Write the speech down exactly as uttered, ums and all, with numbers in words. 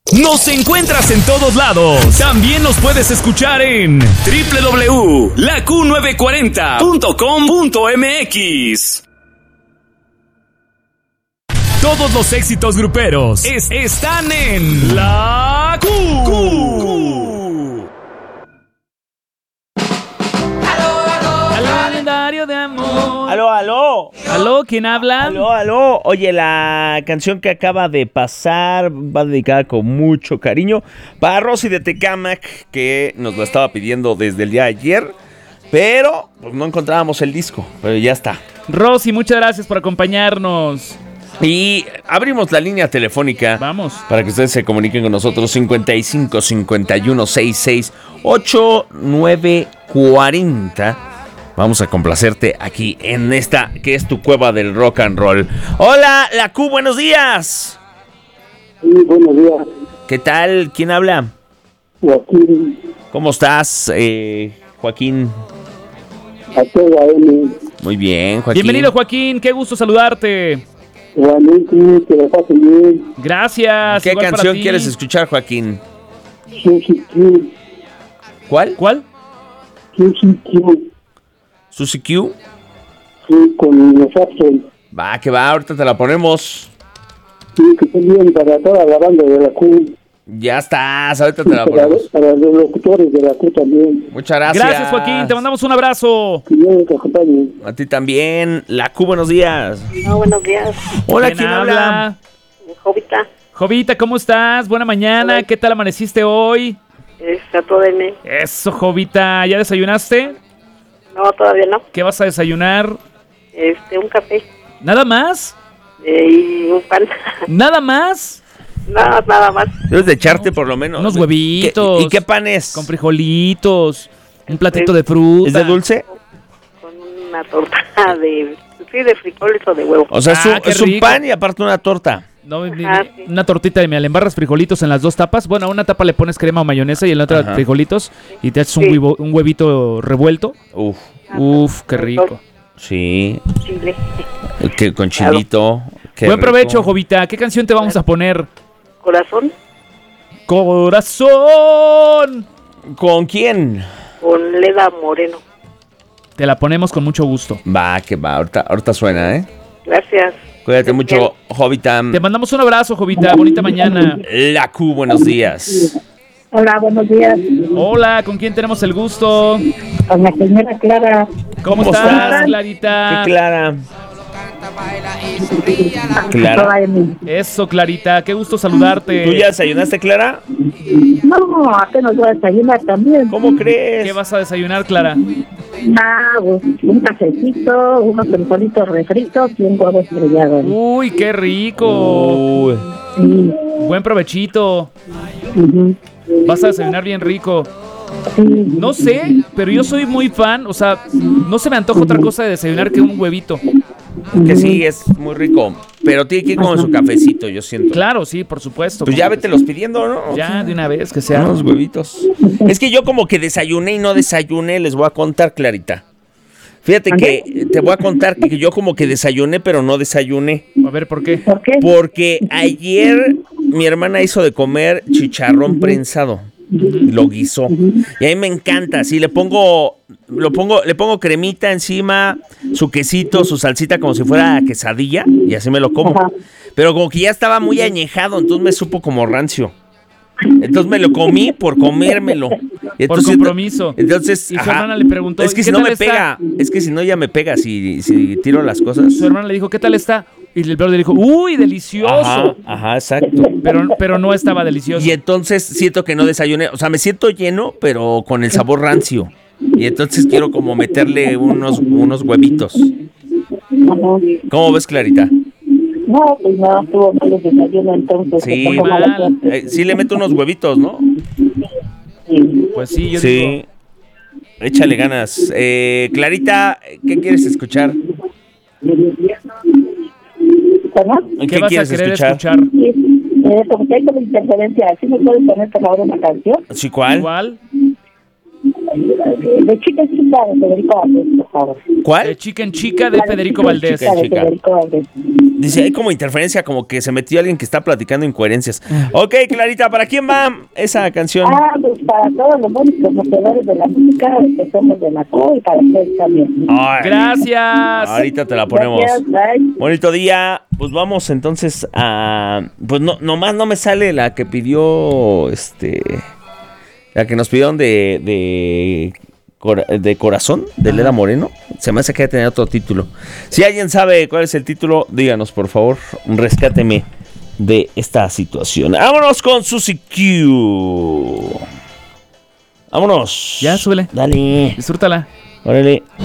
Nos encuentras en todos lados. También nos puedes escuchar en doble u doble u doble u punto la Q novecientos cuarenta punto com punto m x. Todos los éxitos gruperos es, están en La Q. Q. Calendario de amor. Aló, aló. Aló, ¿quién habla? Aló, aló. Oye, la canción que acaba de pasar va dedicada con mucho cariño para Rosy de Tecámac, que nos lo estaba pidiendo desde el día de ayer, pero pues, no encontrábamos el disco, pero ya está. Rosy, muchas gracias por acompañarnos. Y abrimos la línea telefónica. Vamos. Para que ustedes se comuniquen con nosotros. cincuenta y cinco, cincuenta y uno, sesenta y seis, ochenta y nueve cuarenta. Vamos a complacerte aquí en esta que es tu cueva del rock and roll. Hola, la Q, buenos días. Sí, buenos días. ¿Qué tal? ¿Quién habla? Joaquín. ¿Cómo estás, eh, Joaquín? A toda M. Muy bien, Joaquín. Bienvenido, Joaquín. Qué gusto saludarte. Igualmente, que lo pasen bien. Gracias. ¿Qué igual para canción ti. quieres escuchar, Joaquín? Susi Q. ¿Cuál? ¿Cuál? Susi Q. ¿Susi Q? Sí, con los Axel. Va, que va, ahorita te la ponemos. Sí, que estén bien para toda la banda de la Q. Ya estás, ahorita te la Para, ponemos. para los locutores de la Q también. Muchas gracias. Gracias, Joaquín. Te mandamos un abrazo. Que Dios te acompañe. A ti también. La Q, buenos días. No, buenos días. Hola, ¿quién habla? Jovita, Jovita, ¿cómo estás? Buena mañana. ¿Qué tal amaneciste hoy? está todo M. Eso, Jovita. ¿Ya desayunaste? No, todavía no. ¿Qué vas a desayunar? Este, un café ¿Nada más? eh, y un pan. ¿Nada más? No, nada más. Debes de echarte por lo menos. Unos ¿Qué- huevitos. ¿Y qué pan es? Con frijolitos. Un platito de fruta. ¿Es de dulce? Con una torta de, sí, de frijoles o de huevo. O sea, es, Ah, un, qué es un rico. pan y aparte una torta. No, ni- Ajá, ni- sí. una tortita de miel, le embarras frijolitos en las dos tapas. Bueno, a una tapa le pones crema o mayonesa y en la otra Ajá. frijolitos y te haces un, Sí. huevo- un huevito revuelto. Uf, Uf, qué rico. sí. Chile. Que con chilito. Qué Buen provecho, rico. Jovita. ¿Qué canción te vamos a poner? Corazón Corazón. ¿Con quién? con Leda Moreno. Te la ponemos con mucho gusto. Va, que va. Ahorita, ahorita suena, ¿eh? Gracias. Cuídate mucho, Jovita. Te mandamos un abrazo, Jovita. Bonita mañana. La Q, buenos días. Hola, buenos días. Hola, ¿con quién tenemos el gusto? Con la señora Clara. ¿Cómo, ¿Cómo estás, estás? Clarita? Qué Clara. Clara. Toda M. Eso, Clarita. Qué gusto saludarte. ¿Tú ya desayunaste, Clara? No, apenas voy a desayunar también. ¿Cómo crees? ¿Qué vas a desayunar, Clara? Ah, pues, un cafecito, unos frijolitos refritos y un huevo estrellado. Uy, qué rico. Uy. Sí, Buen provechito. ujú, Vas a desayunar bien rico. sí. No sé, pero yo soy muy fan. O sea, no se me antoja otra cosa de desayunar que un huevito. Que sí, es muy rico. Pero tiene que ir con su cafecito, yo siento. Claro, sí, por supuesto. Pues ya vete los pidiendo, ¿no? Ya, de una vez, que sea. Unos huevitos. Es que yo como que desayuné y no desayuné, les voy a contar, Clarita. Fíjate que te voy a contar que yo como que desayuné, pero no desayuné. A ver, ¿por qué? ¿Por qué? Porque ayer mi hermana hizo de comer chicharrón prensado. Lo guisó. Y a mí me encanta. Así le pongo, lo pongo, le pongo cremita encima, su quesito, su salsita como si fuera quesadilla. Y así me lo como. Ajá. Pero como que ya estaba muy añejado, entonces me supo como rancio. Entonces me lo comí por comérmelo. Y Por entonces- compromiso. Entonces, Y su ajá. hermana le preguntó, Es que ¿y si qué no tal me está? pega, es que si no ya me pega si, si tiro las cosas. Su hermana le dijo, ¿qué tal está? Y el perro le dijo, ¡uy, delicioso! Ajá, ajá, exacto. Pero, pero no estaba delicioso. Y entonces siento que no desayuné, o sea, me siento lleno, pero con el sabor rancio. Y entonces quiero como meterle unos, unos huevitos. Ajá. ¿Cómo ves, Clarita? No, pues no, estuvo mal el desayuno, entonces. Sí, que tocó mala mal. suerte. Eh, sí le meto unos huevitos, ¿no? Sí. Pues sí, yo Sí. digo, Échale ganas. Eh, Clarita, ¿qué quieres escuchar? ¿Cómo? ¿qué, ¿Qué vas a quieres querer escuchar? escuchar? Sí. Eh, como que hay como interferencia, ¿sí me puedes poner por favor una canción? ¿Sí, cuál? ¿Igual? De chica en chica de Federico Valdés, por favor. De ¿Cuál? Chica en Chica de Federico Valdés. Chica de Chica. Federico Valdés. Dice, hay como interferencia, como que se metió alguien que está platicando incoherencias. Ok, Clarita, ¿para quién va esa canción? Ah, pues para todos los buenos conocedores de la música, que somos de la C U y para ustedes también. Ay, Gracias. ahorita te la ponemos. Gracias, bye. Bonito día. Pues vamos entonces a... Pues no, nomás no me sale la que pidió, este... La que nos pidieron de... de... Cora- de Corazón, de Leda Moreno. Se me hace que tenía otro título. Si alguien sabe cuál es el título, díganos, por favor. Rescáteme de esta situación. Vámonos con Suzy Q. Vámonos. Ya, súbele. Dale. Disfrútala. Órale.